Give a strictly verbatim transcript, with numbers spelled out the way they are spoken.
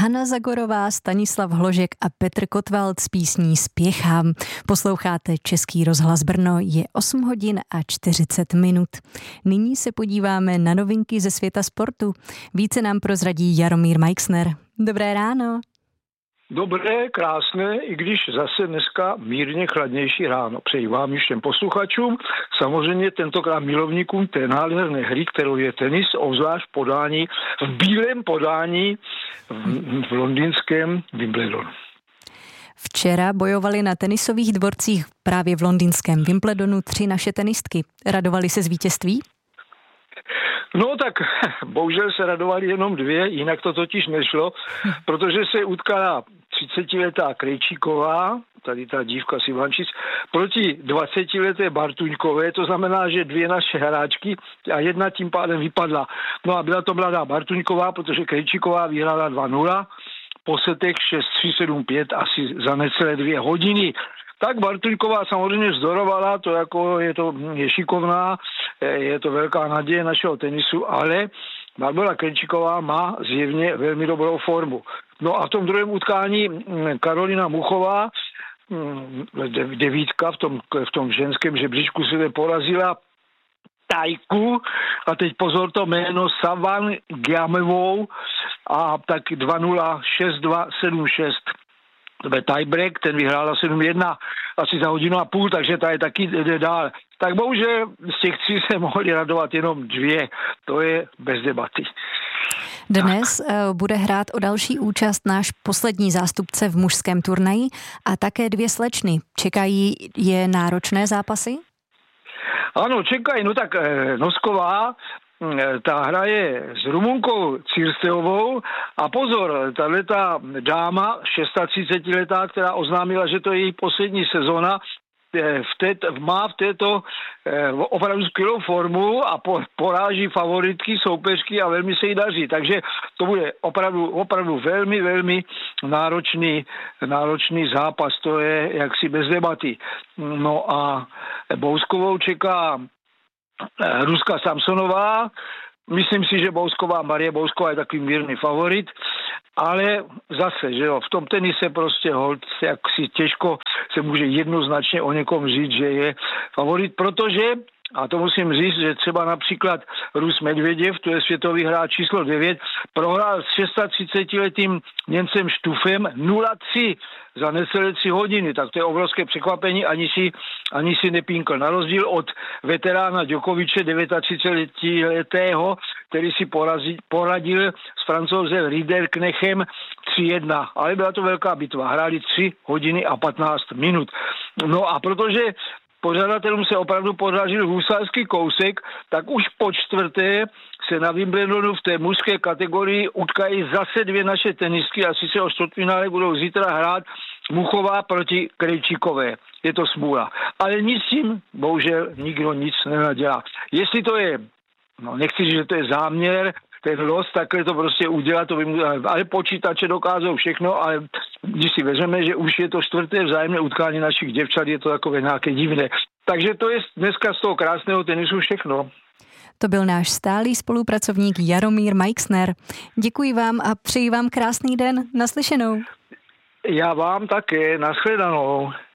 Hana Zagorová, Stanislav Hložek a Petr Kotwald s písní Spěchám. Posloucháte Český rozhlas Brno, je osm hodin a čtyřicet minut. Nyní se podíváme na novinky ze světa sportu. Více nám prozradí Jaromír Meixner. Dobré ráno. Dobré, krásné, i když zase dneska mírně chladnější ráno. Přeji vám všem posluchačům, samozřejmě tentokrát milovníkům té nádherné hry, kterou je tenis, obzvlášť v podání, v bílém podání v, v londýnském Wimbledonu. Včera bojovali na tenisových dvorcích právě v londýnském Wimbledonu tři naše tenistky. Radovali se z vítězství? No tak bohužel se radovali jenom dvě, jinak to totiž nešlo, protože se utkala třicetiletá Krejčíková, tady ta dívka z Ivančic, proti dvacetileté Bartuňkové, to znamená, že dvě naše hráčky a jedna tím pádem vypadla. No a byla to mladá Bartuňková, protože Krejčíková vyhrála dva nula, po setech šest tři sedm pět asi za necelé dvě hodiny. Tak Bartuňková samozřejmě vzdorovala, to jako je to je šikovná, je to velká naděje našeho tenisu, ale Barbora Krejčíková má zjevně velmi dobrou formu. No a v tom druhém utkání Karolina Muchová, devítka v tom, v tom ženském žebříčku, se porazila Tajku, a teď pozor to jméno, Savan Giamevou, a tak dva nula, šest dva, sedm šest. To byl tiebreak, ten vyhrála sedm jedna asi za hodinu a půl, takže ta je taky jde dál. Tak bohužel z těch tří se mohli radovat jenom dvě. To je bez debaty. Dnes tak bude hrát o další účast náš poslední zástupce v mužském turnaji a také dvě slečny. Čekají je náročné zápasy? Ano, čekají. No tak Nosková, ta hraje s Rumunkou Cirsteovou a pozor, tato dáma, třicetišestiletá, která oznámila, že to je její poslední sezona, v této, má v této eh, opravdu skvělou formu a po, poráží favoritky, soupeřky a velmi se jí daří. Takže to bude opravdu, opravdu velmi, velmi náročný, náročný zápas. To je jaksi bez debaty. No a Bouskovou čeká eh, Ruska Samsonová. Myslím si, že Bousková, Marie Bousková je takový mírný favorit, ale zase, že jo, v tom tenise prostě hold jak si těžko se může jednoznačně o někom říct, že je favorit, protože, a to musím říct, že třeba například Rus Medvěděv, to je světový hráč číslo devět, prohrál s třicetišestiletým Němcem Štufem nula tři za necelé tři hodiny, tak to je obrovské překvapení, ani si, ani si nepínkl. Na rozdíl od veterána Djokoviče, třicetidevítiletého, který si porazil, poradil s Francouzem Riederknechem tři jedna, ale byla to velká bitva. Hráli tři hodiny a patnáct minut. No a protože pořadatelům se opravdu podařil husarský kousek, tak už po čtvrté se na Wimbledonu v té mužské kategorii utkají zase dvě naše tenistky a sice o čtvrtfinále budou zítra hrát Muchová proti Krejčíkové. Je to smůla. Ale nic tím, bohužel, nikdo nic nenadělá. Jestli to je, no nechci říct, že to je záměr, ten los, takhle to prostě udělat, to by mu, ale počítače dokážou všechno, ale když si vezmeme, že už je to čtvrté vzájemné utkání našich děvčat, je to takové nějaké divné. Takže to je dneska z toho krásného tenisu všechno. To byl náš stálý spolupracovník Jaromír Meixner. Děkuji vám a přeji vám krásný den. Naslyšenou. Já vám také. Nashledanou.